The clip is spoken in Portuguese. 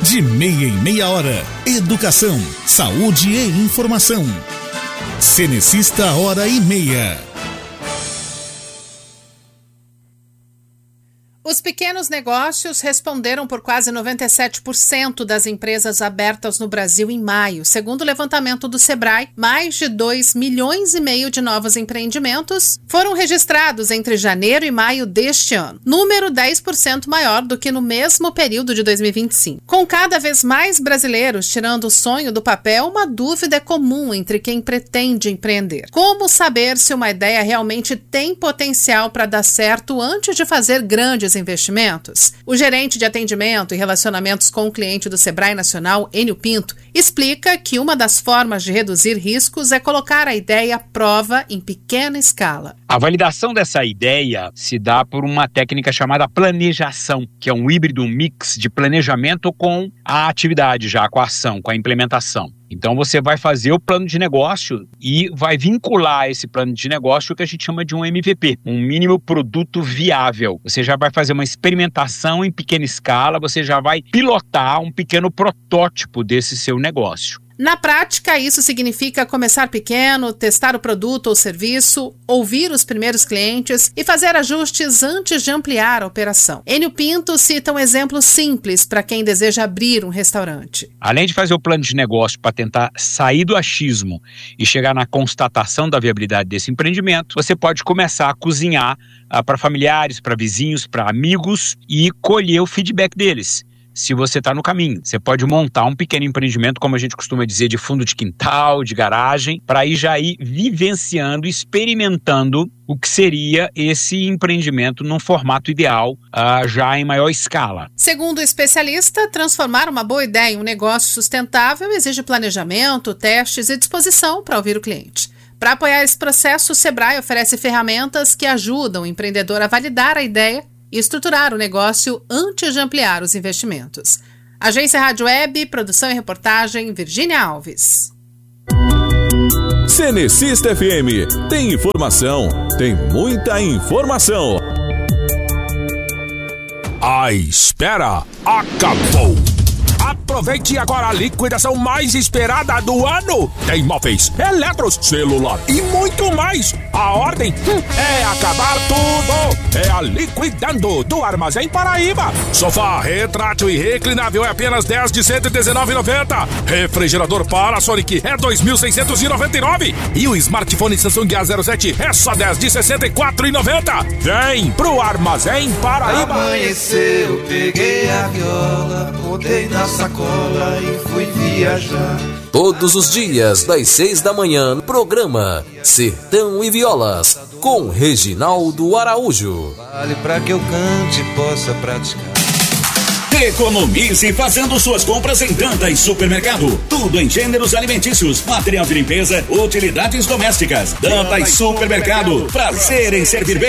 De meia em meia hora. Educação, saúde e informação. Cenecista Hora e Meia. Os pequenos negócios responderam por quase 97% das empresas abertas no Brasil em maio. Segundo o levantamento do Sebrae, mais de 2,5 milhões de novos empreendimentos foram registrados entre janeiro e maio deste ano, número 10% maior do que no mesmo período de 2025. Com cada vez mais brasileiros tirando o sonho do papel, uma dúvida é comum entre quem pretende empreender. Como saber se uma ideia realmente tem potencial para dar certo antes de fazer grandes investimentos? O gerente de atendimento e relacionamentos com o cliente do Sebrae Nacional, Enio Pinto, explica que uma das formas de reduzir riscos é colocar a ideia à prova em pequena escala. A validação dessa ideia se dá por uma técnica chamada planejação, que é um híbrido, um mix de planejamento com a atividade já, com a ação, com a implementação. Então você vai fazer o plano de negócio e vai vincular esse plano de negócio o que a gente chama de um MVP, um mínimo produto viável. Você já vai fazer uma experimentação em pequena escala, você já vai pilotar um pequeno protótipo desse seu negócio. Na prática, isso significa começar pequeno, testar o produto ou serviço, ouvir os primeiros clientes e fazer ajustes antes de ampliar a operação. Enio Pinto cita um exemplo simples para quem deseja abrir um restaurante. Além de fazer o plano de negócio para tentar sair do achismo e chegar na constatação da viabilidade desse empreendimento, você pode começar a cozinhar para familiares, para vizinhos, para amigos e colher o feedback deles. Se você está no caminho, você pode montar um pequeno empreendimento, como a gente costuma dizer, de fundo de quintal, de garagem, para já ir vivenciando, experimentando o que seria esse empreendimento num formato ideal, já em maior escala. Segundo o especialista, transformar uma boa ideia em um negócio sustentável exige planejamento, testes e disposição para ouvir o cliente. Para apoiar esse processo, o Sebrae oferece ferramentas que ajudam o empreendedor a validar a ideia e estruturar o negócio antes de ampliar os investimentos. Agência Rádio Web, produção e reportagem, Virgínia Alves. Cenecista FM, tem informação, tem muita informação. A espera acabou. Aproveite agora a liquidação mais esperada do ano. Tem móveis, eletros, celular e muito mais. A ordem é acabar tudo. É a Liquidando do Armazém Paraíba. Sofá retrátil e reclinável é apenas 10 de R$ 119,90. Refrigerador Panasonic é 2.699. E o smartphone Samsung A07 é só 10 de R$ 64,90. Vem pro Armazém Paraíba. Amanheceu, peguei a viola, botei na sacola e fui viajar. Todos os dias, das 6 da manhã, programa Sertão e Violas, com Reginaldo Araújo. Vale pra que eu cante e possa praticar. Economize fazendo suas compras em Dantas Supermercado. Tudo em gêneros alimentícios, material de limpeza, utilidades domésticas. Dantas Supermercado. Prazer em servir bem.